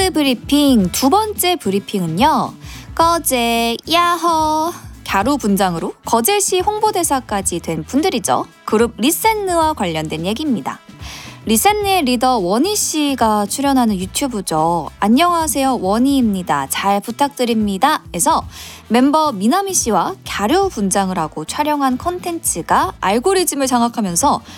뉴스 브리핑 두 번째 브리핑은요. 거제 야호 갸루 분장으로 거제시 홍보대사까지 된 분들이죠. 그룹 리센느와 관련된 얘기입니다. 리센느의 리더 원희 씨가 출연하는 유튜브죠. 안녕하세요, 원희입니다. 잘 부탁드립니다. 에서 멤버 미나미 씨와 갸루 분장을 하고 촬영한 컨텐츠가 알고리즘을 장악하면서